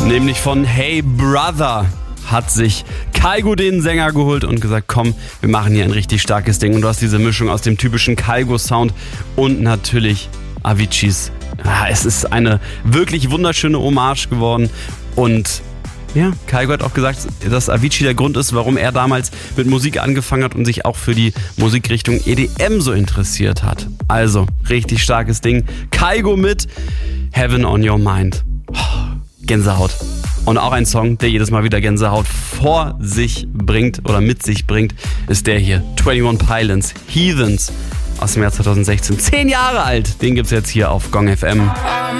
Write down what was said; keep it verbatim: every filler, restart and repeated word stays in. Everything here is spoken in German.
Nämlich von Hey Brother hat sich Kygo den Sänger geholt und gesagt, komm, wir machen hier ein richtig starkes Ding. Und du hast diese Mischung aus dem typischen Kygo-Sound und natürlich Aviciis. Ja, es ist eine wirklich wunderschöne Hommage geworden. Und ja, Kygo hat auch gesagt, dass Avicii der Grund ist, warum er damals mit Musik angefangen hat und sich auch für die Musikrichtung E D M so interessiert hat. Also, richtig starkes Ding. Kygo mit Heaven on Your Mind. Gänsehaut. Und auch ein Song, der jedes Mal wieder Gänsehaut vor sich bringt oder mit sich bringt, ist der hier. einundzwanzig Pilots, Heathens aus dem Jahr zweitausendsechzehn. Zehn Jahre alt. Den gibt's jetzt hier auf Gong F M.